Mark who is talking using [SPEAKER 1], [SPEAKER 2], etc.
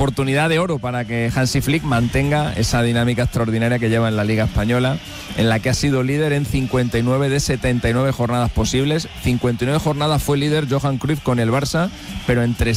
[SPEAKER 1] oportunidad de oro para que Hansi Flick mantenga esa dinámica extraordinaria que lleva en la Liga Española, en la que ha sido líder en 59 de 79 jornadas posibles. 59 jornadas fue líder Johan Cruyff con el Barça, pero en